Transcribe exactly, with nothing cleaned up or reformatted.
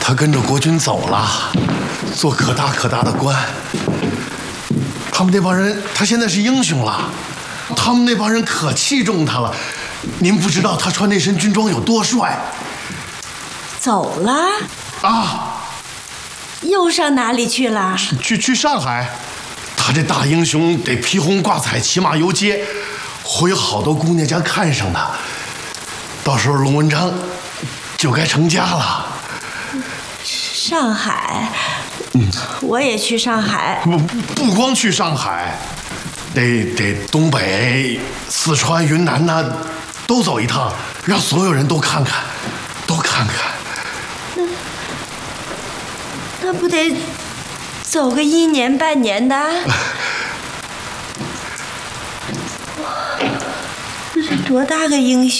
他跟着国军走了，做可大可大的官。他们那帮人，他现在是英雄了，他们那帮人可器重他了。您不知道他穿那身军装有多帅。 走了？ 啊， 又上哪里去了？ 去去上海。他这大英雄得披红挂彩，骑马游街，会有好多姑娘家看上他。到时候龙文章就该成家了。 上海，嗯，我也去上海。 不不光去上海，得得东北、四川、云南呐，都走一趟，让所有人都看看，都看看。 那那不得走个一年半年的？这是多大个英雄！